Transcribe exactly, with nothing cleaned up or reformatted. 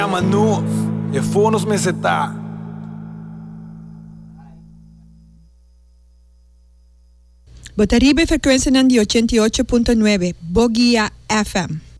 Manu, e fonos mesetà. Botaribe frequenza di ottantotto virgola nove, Bogia F M.